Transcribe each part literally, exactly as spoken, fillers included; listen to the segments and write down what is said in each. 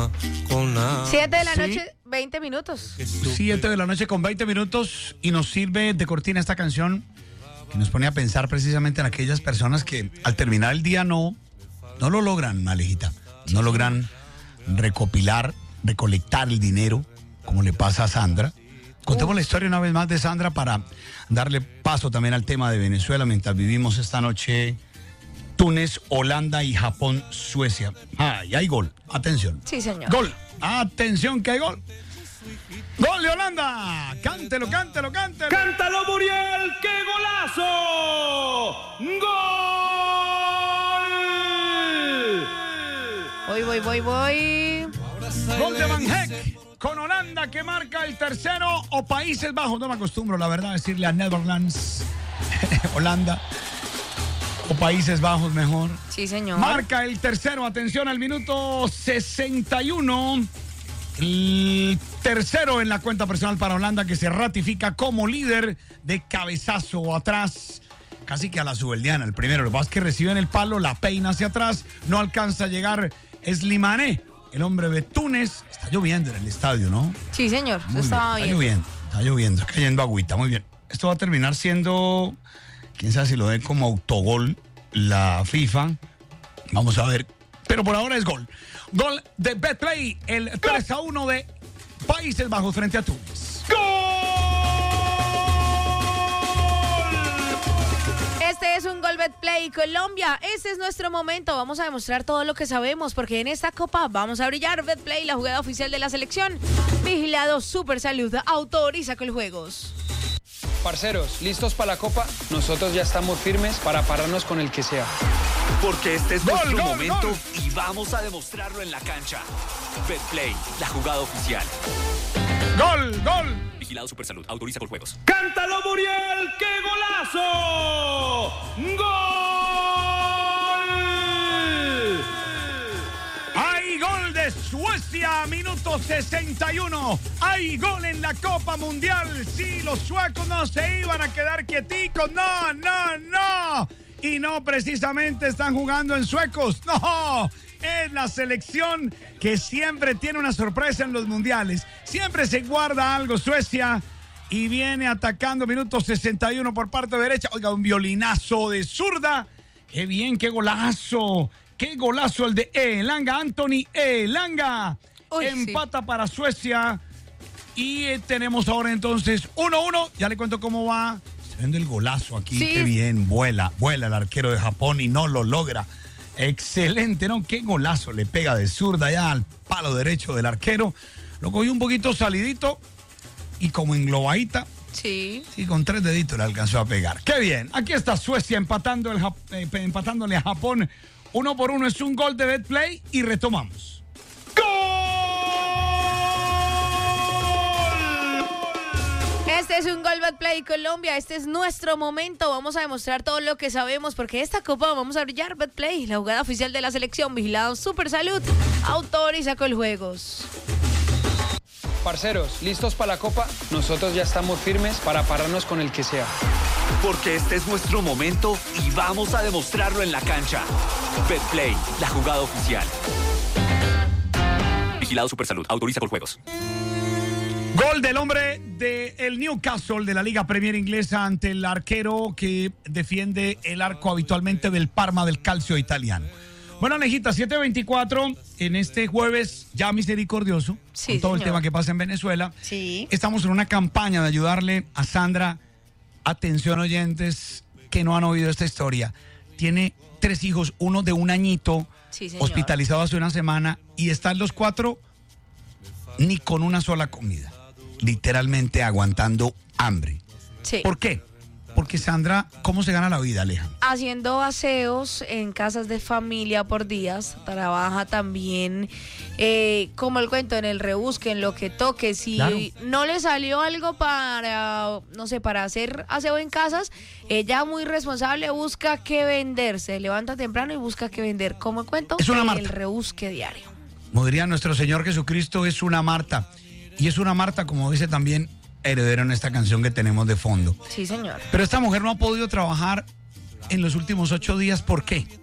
nada, con nada. Siete de la Sí. noche, veinte minutos. Siete de la noche con veinte minutos y nos sirve de cortina esta canción que nos pone a pensar precisamente en aquellas personas que al terminar el día no, no lo logran, Alejita. No logran recopilar, recolectar el dinero, como le pasa a Sandra. Contemos Uf. la historia una vez más de Sandra para darle paso también al tema de Venezuela mientras vivimos esta noche Túnez, Holanda y Japón, Suecia. Ah, y hay gol. Atención. Sí, señor. Gol. Atención que hay gol. Gol de Holanda. Cántelo, cántelo, cántelo. ¡Cántalo, Muriel! ¡Qué golazo! ¡Gol! Voy, voy, voy, voy. Gol de Van Heck con Holanda que marca el tercero o Países Bajos. No me acostumbro, la verdad, a decirle a Netherlands, Holanda o Países Bajos mejor. Sí, señor. Marca el tercero, atención al minuto sesenta y uno. El tercero en la cuenta personal para Holanda que se ratifica como líder de cabezazo atrás. Casi que a la subeldiana. El primero, lo que pasa es que reciben el palo, la peina hacia atrás, no alcanza a llegar Slimane, el hombre de Túnez. Está lloviendo en el estadio, ¿no? Sí, señor. Eso Muy estaba bien. bien. Está lloviendo, está lloviendo, está cayendo agüita, muy bien. Esto va a terminar siendo, quién sabe si lo den como autogol la FIFA. Vamos a ver. Pero por ahora es gol. Gol de Betplay, el tres a uno de Países Bajos frente a Túnez. Este es un Gol Betplay Colombia. Este es nuestro momento. Vamos a demostrar todo lo que sabemos porque en esta copa vamos a brillar. Betplay, la jugada oficial de la selección. Vigilado Super Salud. Autoriza con juegos. Parceros, ¿listos para la copa? Nosotros ya estamos firmes para pararnos con el que sea. Porque este es Gol, nuestro gol, momento gol. y vamos a demostrarlo en la cancha. Betplay, la jugada oficial. Gol, gol. Vigilado Supersalud, autoriza con juegos. ¡Cántalo, Muriel! ¡Qué golazo! ¡Gol! Hay gol de Suecia, minuto sesenta y uno. Hay gol en la Copa Mundial. Sí, los suecos no se iban a quedar quieticos. No, no, no. Y no precisamente están jugando en suecos. No, es la selección que siempre tiene una sorpresa en los mundiales. Siempre se guarda algo Suecia y viene atacando minuto sesenta y uno por parte derecha. Oiga, un violinazo de zurda. Qué bien, qué golazo. Qué golazo el de Elanga, Anthony Elanga. Uy, Empata para Suecia. Y eh, tenemos ahora entonces uno uno. Ya le cuento cómo va. Se viendo el golazo aquí. Sí. Qué bien. Vuela, vuela el arquero de Japón y no lo logra. Excelente, ¿no? Qué golazo. Le pega de zurda ya al palo derecho del arquero. Lo cogió un poquito salidito y como englobadita. Sí. Sí, con tres deditos le alcanzó a pegar. ¡Qué bien! Aquí está Suecia empatando el Jap- eh, empatándole a Japón. Uno por uno es un gol de Betplay y retomamos. Este es un Gol Betplay Colombia. Este es nuestro momento. Vamos a demostrar todo lo que sabemos porque esta copa vamos a brillar. Betplay, la jugada oficial de la selección. Vigilado Super Salud. Autoriza con juegos. Parceros, ¿listos para la copa? Nosotros ya estamos firmes para pararnos con el que sea. Porque este es nuestro momento y vamos a demostrarlo en la cancha. Betplay, la jugada oficial. Vigilado Supersalud, autoriza con juegos. Gol del hombre del Newcastle de la Liga Premier Inglesa ante el arquero que defiende el arco habitualmente del Parma del Calcio italiano. Bueno, Alejita, siete veinticuatro en este jueves ya misericordioso, Sí, con todo el señor. tema que pasa en Venezuela. Sí. Estamos en una campaña de ayudarle a Sandra. Atención, oyentes que no han oído esta historia. Tiene tres hijos, uno de un añito, Sí, señor. hospitalizado hace una semana, y están los cuatro ni con una sola comida. Literalmente aguantando hambre. Sí. ¿Por qué? Porque Sandra, ¿cómo se gana la vida, Aleja? Haciendo aseos en casas de familia por días. Trabaja también, eh, como el cuento, en el rebusque, en lo que toque. Si Claro. no le salió algo para, no sé, para hacer aseo en casas, ella muy responsable busca qué vender. Se levanta temprano y busca qué vender. Como el cuento, Es una el Marta. rebusque diario. Como diría nuestro Señor Jesucristo, es una Marta. Y es una Marta, como dice también heredero en esta canción que tenemos de fondo. Sí, señor. Pero esta mujer no ha podido trabajar en los últimos ocho días. ¿Por qué?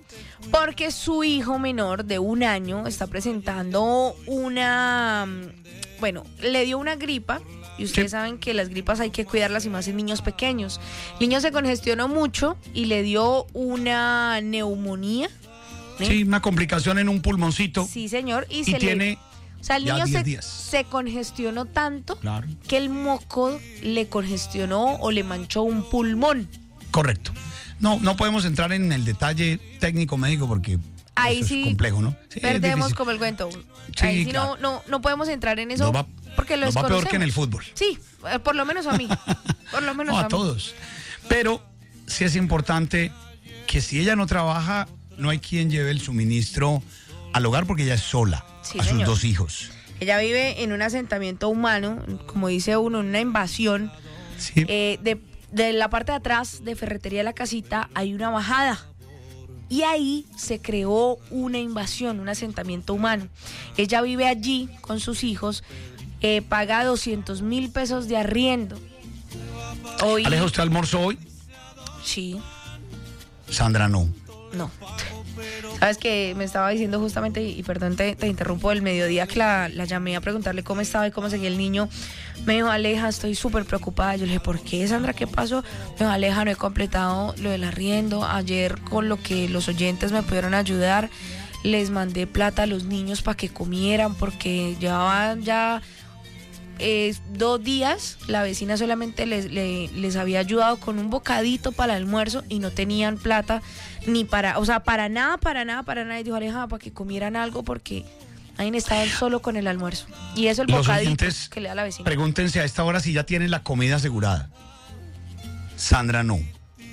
porque su hijo menor de un año está presentando una, bueno, le dio una gripa. Y ustedes sí saben que las gripas hay que cuidarlas y más en niños pequeños. El niño se congestionó mucho y le dio una neumonía. ¿eh? Sí, una complicación en un pulmoncito. Sí, señor. Y, Y se tiene le, o sea, el ya niño diez se, días. se congestionó tanto Claro. que el moco le congestionó o le manchó un pulmón. Correcto. No, no podemos entrar en el detalle técnico médico porque Ahí eso sí es complejo, ¿no? Sí, es perdemos difícil. como el cuento. Sí, Ahí sí claro. no, no, no podemos entrar en eso Nos va, porque lo nos va peor que en el desconocemos. fútbol. Sí, eh, por lo menos a mí. Por lo menos No, a, a mí. todos. Pero sí es importante que si ella no trabaja, no hay quien lleve el suministro al hogar porque ella es sola, Sí, a sus señor. dos hijos. Ella vive en un asentamiento humano, como dice uno, en una invasión. Sí. Eh, de, de la parte de atrás de Ferretería de la Casita hay una bajada. Y ahí se creó una invasión, un asentamiento humano. Ella vive allí con sus hijos, eh, paga doscientos mil pesos de arriendo. Hoy, Aleja, ¿usted almorzó hoy? Sí, Sandra, no. no. Sabes que me estaba diciendo justamente, y perdón te, te interrumpo, el mediodía que la, la llamé a preguntarle cómo estaba y cómo seguía el niño. Me dijo, Aleja, estoy súper preocupada. Yo le dije, ¿por qué, Sandra? ¿Qué pasó? Me dijo, Aleja, no he completado lo del arriendo. Ayer, con lo que los oyentes me pudieron ayudar, les mandé plata a los niños para que comieran, porque llevaban ya eh, dos días. La vecina solamente les, le- les había ayudado con un bocadito para el almuerzo y no tenían plata ni para, o sea, para nada, para nada, para nada. Y dijo, Aleja, para que comieran algo porque ahí estaban solo con el almuerzo. Y eso el Los bocadito oyentes, que le da la vecina. pregúntense a esta hora si ya tienen la comida asegurada. Sandra, no.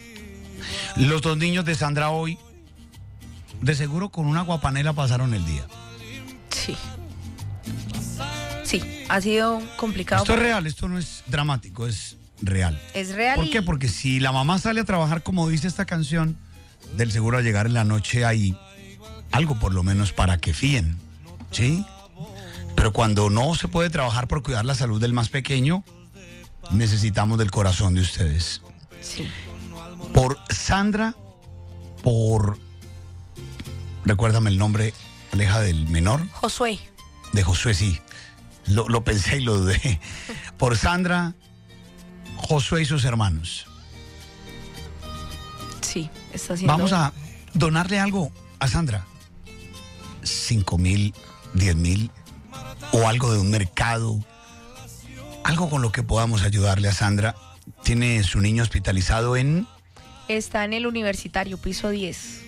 Los dos niños de Sandra hoy, de seguro con una guapanela pasaron el día. Sí. Sí, ha sido complicado. Esto es real, esto no es dramático, es real. Es real. ¿Por y- qué? Porque si la mamá sale a trabajar, como dice esta canción, del seguro a llegar en la noche hay algo por lo menos para que fíen, ¿sí? Pero cuando no se puede trabajar por cuidar la salud del más pequeño, necesitamos del corazón de ustedes. Sí. Por Sandra, por... Recuérdame el nombre, Aleja, del menor, Josué. de Josué, sí. Lo, lo pensé y lo dudé. Por Sandra, Josué y sus hermanos. Sí, está haciendo. Vamos a donarle algo a Sandra. Cinco mil, diez mil, o algo de un mercado. Algo con lo que podamos ayudarle a Sandra. Tiene su niño hospitalizado en... Está en el universitario, piso diez.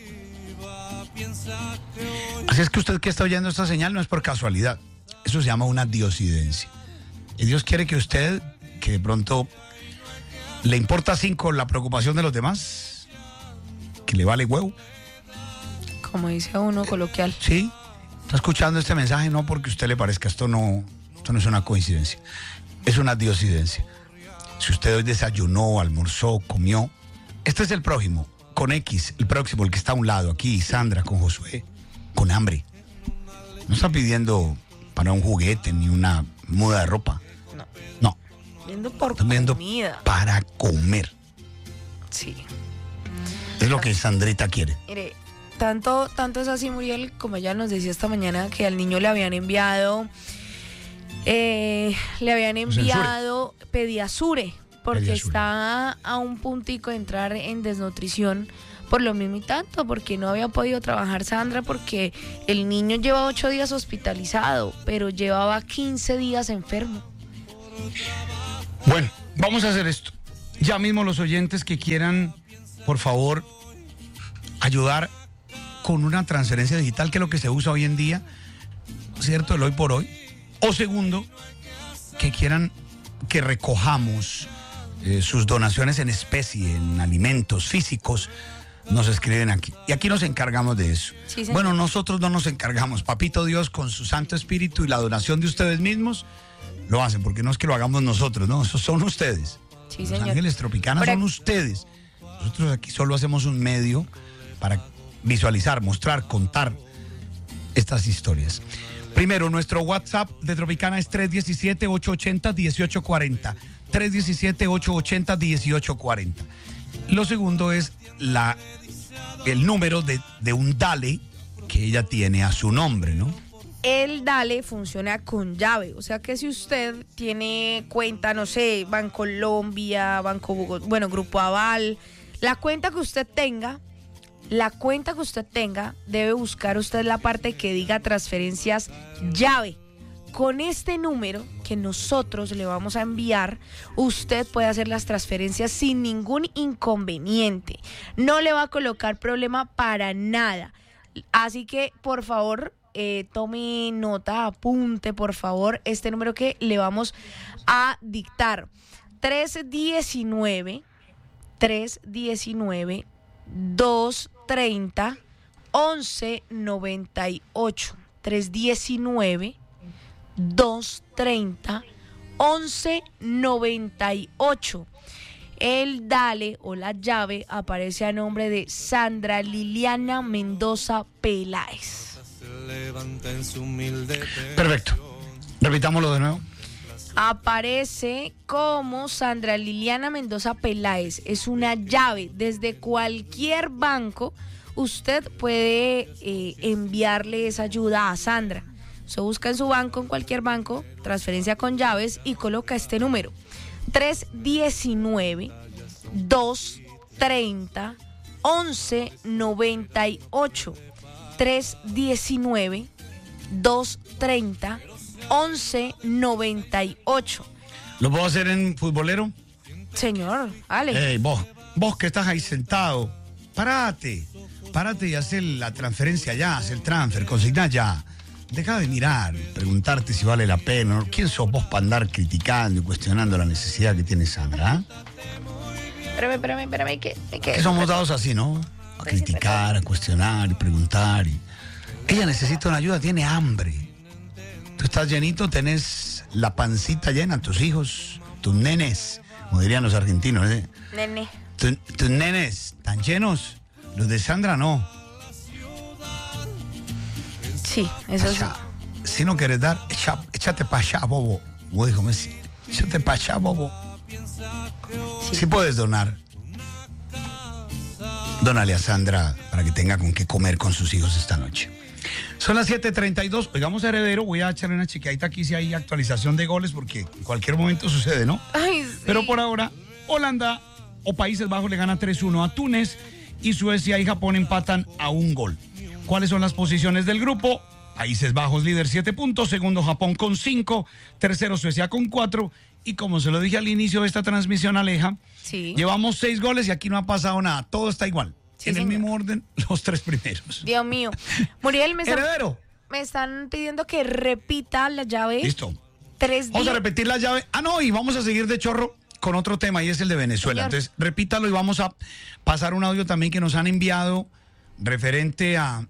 Así es que usted que está oyendo esta señal no es por casualidad. Eso se llama una diosidencia. Y Dios quiere que usted, que de pronto le importa cinco la preocupación de los demás, que le vale huevo, Como dice uno coloquial. ¿sí? Está escuchando este mensaje no porque a usted le parezca, esto no, esto no es una coincidencia, es una diosidencia. Si usted hoy desayunó, almorzó, comió, este es el prójimo, con X, el próximo, el que está a un lado, aquí, Sandra, con Josué, con hambre. No está pidiendo para un juguete ni una muda de ropa. No. No, Viendo por está pidiendo comida. para comer. Sí. Es lo que Sandrita quiere. Mire, tanto, tanto es así, Muriel, como ella nos decía esta mañana, que al niño le habían enviado, eh, le habían enviado Pediasure, porque Pediasure. está a un puntico de entrar en desnutrición por lo mismo y tanto, porque no había podido trabajar Sandra, porque el niño lleva ocho días hospitalizado, pero llevaba quince días enfermo. Bueno, vamos a hacer esto. Ya mismo los oyentes que quieran, por favor, ayudar con una transferencia digital, que es lo que se usa hoy en día, ¿cierto? El hoy por hoy. O segundo, que quieran que recojamos eh, sus donaciones en especie, en alimentos físicos, nos escriben aquí. Y aquí nos encargamos de eso. Sí, señor. Bueno, nosotros no nos encargamos. Papito Dios, con su Santo Espíritu y la donación de ustedes mismos, lo hacen, porque no es que lo hagamos nosotros, no, esos son ustedes. Sí, Los señor. Ángeles Tropicanas Por son aquí- ustedes. Nosotros aquí solo hacemos un medio para visualizar, mostrar, contar estas historias. Primero, nuestro WhatsApp de Tropicana es tres uno siete, ocho ocho cero, uno ocho cuatro cero. tres uno siete, ocho ocho cero, uno ocho cuatro cero. Lo segundo es la el número de, de un Dale que ella tiene a su nombre, ¿no? El Dale funciona con llave, o sea que si usted tiene cuenta, no sé, Bancolombia, Banco Bogotá, bueno, Grupo Aval, la cuenta que usted tenga, la cuenta que usted tenga, debe buscar usted la parte que diga transferencias llave. Con este número que nosotros le vamos a enviar, usted puede hacer las transferencias sin ningún inconveniente. No le va a colocar problema para nada. Así que, por favor, eh, tome nota, apunte, por favor, este número que le vamos a dictar. tres diecinueve, tres diecinueve, doscientos treinta, once noventa y ocho. tres diecinueve, doscientos treinta, once noventa y ocho. El Dale o la llave aparece a nombre de Sandra Liliana Mendoza Peláez. Perfecto. Repitámoslo de nuevo. Aparece como Sandra Liliana Mendoza Peláez. Es una llave. Desde cualquier banco usted puede eh, enviarle esa ayuda a Sandra. Se busca en su banco, en cualquier banco, transferencia con llaves y coloca este número. tres diecinueve, doscientos treinta, once noventa y ocho. tres diecinueve, doscientos treinta, once noventa y ocho. ¿Lo puedo hacer en futbolero? Señor, Ale. Hey, vos, vos que estás ahí sentado, párate, párate y haz la transferencia ya, haz el transfer, consigna ya. Deja de mirar, preguntarte si vale la pena. ¿No? ¿Quién sos vos para andar criticando y cuestionando la necesidad que tiene Sandra? ¿eh? Espérame, espérame, espérame, ¿qué? ¿Qué? Que somos dados así, ¿no? A criticar, a cuestionar y preguntar. Y... Ella necesita una ayuda, tiene hambre. Tú estás llenito, tenés la pancita llena, tus hijos, tus nenes, como dirían los argentinos, ¿eh? Nene. Tu, tus nenes tan llenos, los de Sandra no. Sí, eso es. Si no quieres dar, echa, échate para allá, bobo. Como dijo Messi, échate para allá, bobo. Si sí puedes donar, dónale a Sandra para que tenga con qué comer con sus hijos esta noche. Son las siete treinta y dos. Oigamos, Heredero, voy a echarle una chequeadita aquí si hay actualización de goles, porque en cualquier momento sucede, ¿no? Ay, sí. Pero por ahora, Holanda o Países Bajos le gana tres uno a Túnez y Suecia y Japón empatan a un gol. ¿Cuáles son las posiciones del grupo? Países Bajos líder siete puntos, segundo Japón con cinco, tercero Suecia con cuatro y como se lo dije al inicio de esta transmisión, Aleja, sí. Llevamos seis goles y aquí no ha pasado nada, todo está igual, sí, en señor. el mismo orden los tres primeros. Dios mío. Muriel, me, Heredero. están, me están pidiendo que repita la llave. Listo. Tres Vamos a repetir la llave. Ah, no, y vamos a seguir de chorro con otro tema y es el de Venezuela. Señor. Entonces, repítalo y vamos a pasar un audio también que nos han enviado referente a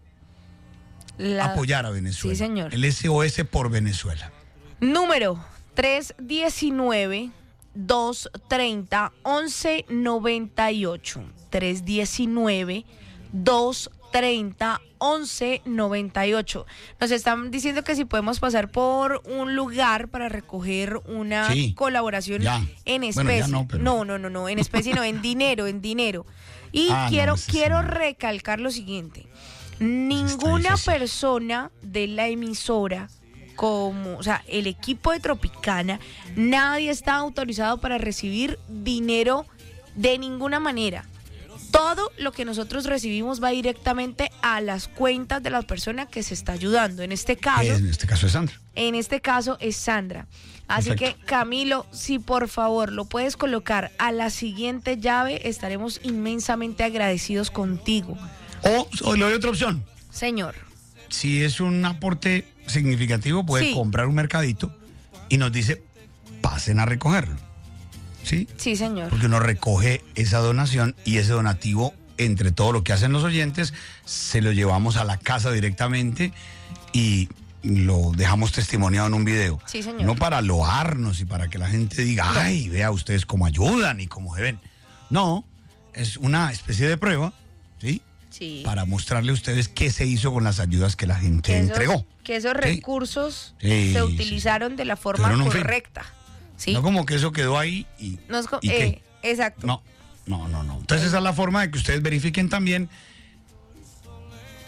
La... apoyar a Venezuela. Sí, señor. El S O S por Venezuela. Número tres diecinueve, doscientos treinta, once noventa y ocho. tres diecinueve, doscientos treinta, once noventa y ocho. Nos están diciendo que si podemos pasar por un lugar para recoger una Sí, colaboración ya. en Bueno, especie. ya no, pero- no, no, no, no, en especie no, en dinero, en dinero. Y Ah, no, quiero, ese sí quiero no. recalcar lo siguiente. Ninguna difícil. persona de la emisora, como, o sea, el equipo de Tropicana, nadie está autorizado para recibir dinero de ninguna manera. Todo lo que nosotros recibimos va directamente a las cuentas de la persona que se está ayudando. En este caso, En este caso es Sandra. en este caso es Sandra. Así Perfecto. que, Camilo, si por favor lo puedes colocar a la siguiente llave, estaremos inmensamente agradecidos contigo. O, o le doy otra opción. Señor. Si es un aporte significativo, puede Sí. comprar un mercadito y nos dice, pasen a recogerlo. ¿Sí? Sí, señor. Porque uno recoge esa donación y ese donativo, entre todo lo que hacen los oyentes, se lo llevamos a la casa directamente y lo dejamos testimoniado en un video. Sí, señor. No para loarnos y para que la gente diga, ay, vea ustedes cómo ayudan y cómo se ven. No, es una especie de prueba, ¿sí? Sí. Para mostrarle a ustedes qué se hizo con las ayudas que la gente Que esos, entregó. que esos Sí. recursos Sí, se sí, utilizaron de la forma Tuvieron un fin. correcta. ¿Sí? No como que eso quedó ahí y, No es co- ¿y eh, qué? exacto. No, no, no, no. Entonces esa es la forma de que ustedes verifiquen también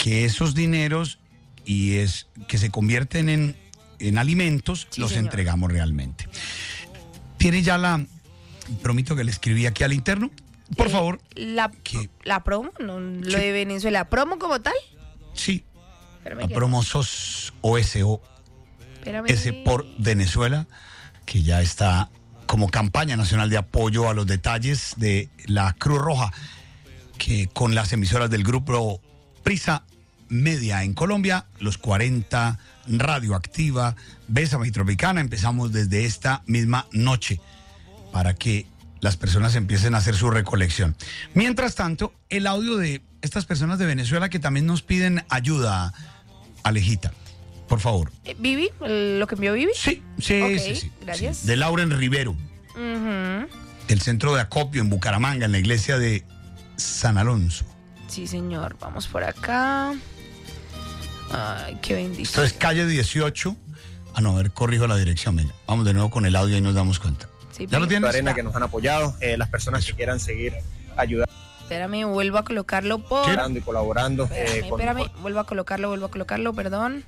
que esos dineros y es que se convierten en, en alimentos, Sí, los señor. entregamos realmente. ¿Tiene ya la promito que le escribí aquí al interno? Por Eh, favor. La, ¿Qué? la promo, no, lo Sí. de Venezuela. ¿Promo como tal? Sí. Espérame La que- promo S O S O S O espérame. S por Venezuela, que ya está como campaña nacional de apoyo a los detalles de la Cruz Roja, que con las emisoras del grupo Prisa Media en Colombia, los cuarenta, Radioactiva, Bésame y Tropicana, empezamos desde esta misma noche para que las personas empiecen a hacer su recolección. Mientras tanto, el audio de estas personas de Venezuela que también nos piden ayuda, Alejita, por favor. Eh, ¿Vivi? ¿Lo que envió Vivi? Sí, sí, Ok, sí, sí. gracias. Sí. De Lauren Rivero, Ujú. del centro de acopio en Bucaramanga, en la iglesia de San Alonso. Sí, señor. Vamos por acá. Ay, qué Esto bendición. es calle dieciocho. Ah, no, a ver, corrijo la dirección. Venga, vamos de nuevo con el audio y nos damos cuenta. Sí, ¿Ya lo pero- tienes? Arena que nos han apoyado, eh, las personas que quieran seguir ayudando Espérame, vuelvo a colocarlo por... y colaborando. eh, Espérame, con- espérame, vuelvo a colocarlo, vuelvo a colocarlo, perdón.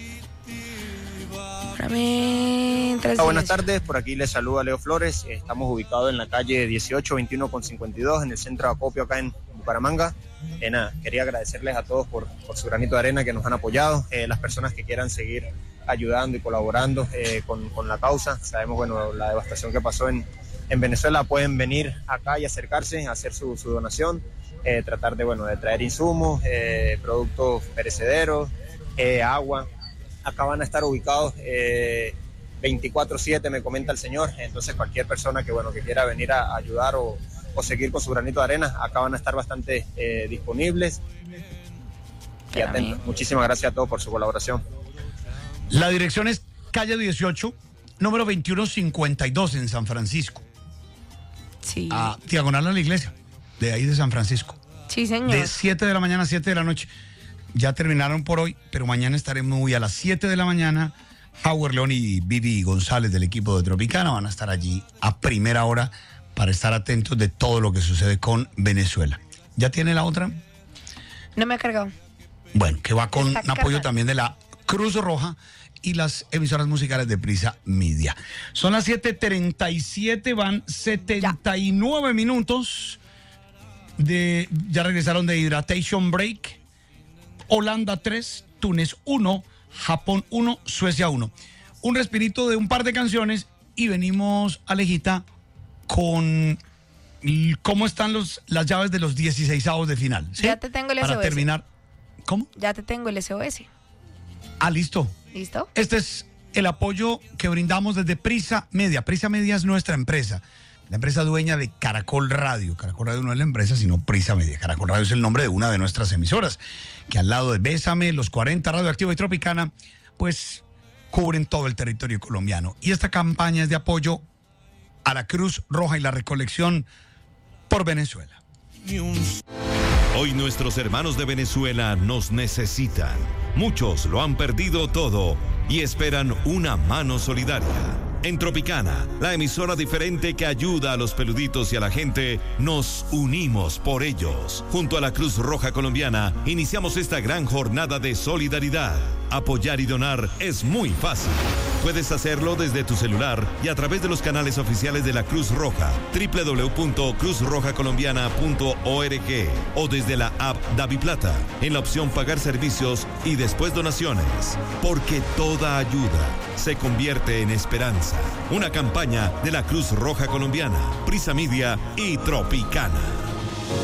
Espérame. tres Hola, buenas días. tardes, por aquí les saluda Leo Flores. Eh, Estamos ubicados en la calle dieciocho veintiuno con cincuenta y dos, en el centro de acopio acá en Bucaramanga. Eh, nada, quería agradecerles a todos por, por su granito de arena que nos han apoyado, eh, las personas que quieran seguir ayudando y colaborando eh, con, con la causa. Sabemos, bueno, la devastación que pasó en, en Venezuela, pueden venir acá y acercarse a hacer su, su donación, eh, tratar de, bueno, de traer insumos, eh, productos perecederos, eh, agua. Acá van a estar ubicados eh, veinticuatro siete, me comenta el señor. Entonces cualquier persona que, bueno, que quiera venir a ayudar o, o seguir con su granito de arena, acá van a estar bastante eh, disponibles y atentos. Muchísimas gracias a todos por su colaboración. La dirección es calle dieciocho, número veintiuno cincuenta y dos en San Francisco. Sí, A diagonal a la iglesia, de ahí de San Francisco. sí, señor. De siete de la mañana a siete de la noche. Ya terminaron por hoy, pero mañana estaremos muy a las siete de la mañana. Howard León y Vivi González del equipo de Tropicana van a estar allí a primera hora para estar atentos de todo lo que sucede con Venezuela. ¿Ya tiene la otra? No me ha cargado. Bueno, que va con Está un apoyo cargando. también de la Cruz Roja y las emisoras musicales de Prisa Media. Son las siete treinta y siete, van setenta y nueve minutos. De, ya regresaron de Hydration Break. Holanda tres, Túnez uno, Japón uno, Suecia uno. Un respirito de un par de canciones y venimos, Alejita, con l- cómo están los, las llaves de los dieciseisavos de final. ¿sí? Ya te tengo el Para S O S. terminar. ¿Cómo? Ya te tengo el S O S. Ah, listo. ¿Listo? Este es el apoyo que brindamos desde Prisa Media. Prisa Media es nuestra empresa, la empresa dueña de Caracol Radio. Caracol Radio no es la empresa, sino Prisa Media. Caracol Radio es el nombre de una de nuestras emisoras, que al lado de Bésame, Los cuarenta, Radioactiva y Tropicana, pues cubren todo el territorio colombiano. Y esta campaña es de apoyo a la Cruz Roja y la recolección por Venezuela. Hoy nuestros hermanos de Venezuela nos necesitan. Muchos lo han perdido todo y esperan una mano solidaria. En Tropicana, la emisora diferente que ayuda a los peluditos y a la gente, nos unimos por ellos. Junto a la Cruz Roja Colombiana, iniciamos esta gran jornada de solidaridad. Apoyar y donar es muy fácil. Puedes hacerlo desde tu celular y a través de los canales oficiales de la Cruz Roja, doble u doble u doble u punto cruz roja colombiana punto org, o desde la app DaviPlata, en la opción Pagar servicios y después donaciones. Porque toda ayuda se convierte en esperanza. Una campaña de la Cruz Roja Colombiana, Prisa Media y Tropicana.